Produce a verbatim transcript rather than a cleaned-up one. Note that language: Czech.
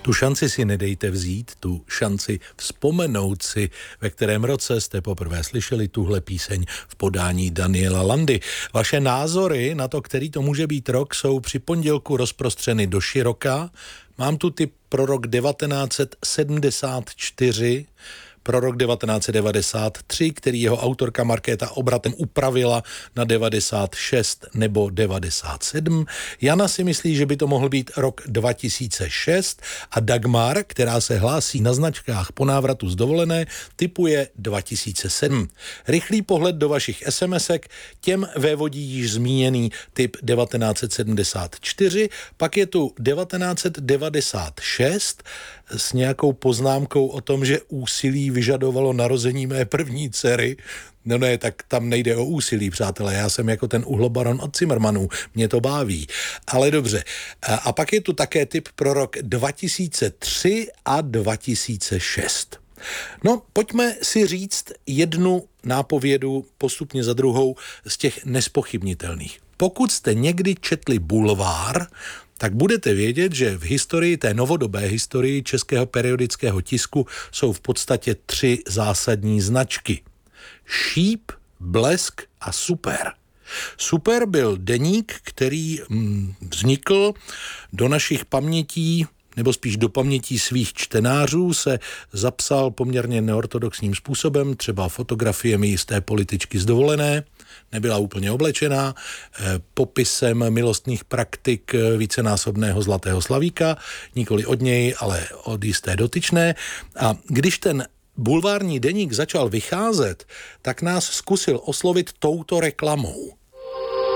Tu šanci si nedejte vzít, tu šanci vzpomenout si, ve kterém roce jste poprvé slyšeli tuhle píseň v podání Daniela Landy. Vaše názory na to, který to může být rok, jsou při pondělku rozprostřeny do široka. Mám tu tip pro rok devatenáct set sedmdesát čtyři, pro rok devatenáct set devadesát tři, který jeho autorka Markéta obratem upravila na devadesát šest nebo devadesát sedm. Jana si myslí, že by to mohl být rok dva tisíce šest a Dagmar, která se hlásí na značkách po návratu z dovolené, tipuje dva tisíce sedm. Rychlý pohled do vašich SMSek, těm vévodí již zmíněný tip devatenáct set sedmdesát čtyři, pak je tu devatenáct set devadesát šest s nějakou poznámkou o tom, že úsilí vyžadovalo narození mé první dcery. No ne, tak tam nejde o úsilí, přátelé, já jsem jako ten uhlobaron od Cimrmanů, mě to baví. Ale dobře. A, a pak je tu také tip pro rok dva tisíce tři a dva tisíce šest. No, pojďme si říct jednu nápovědu postupně za druhou z těch nespochybnitelných. Pokud jste někdy četli Bulvár, tak budete vědět, že v historii, té novodobé historii českého periodického tisku jsou v podstatě tři zásadní značky. Šíp, Blesk a Super. Super byl deník, který hm, vznikl do našich pamětí, nebo spíš do pamětí svých čtenářů, se zapsal poměrně neortodoxním způsobem, třeba fotografiemi jisté političky z dovolené, nebyla úplně oblečená, popisem milostných praktik vícenásobného Zlatého Slavíka, nikoli od něj, ale od jisté dotyčné. A když ten bulvární deník začal vycházet, tak nás zkusil oslovit touto reklamou.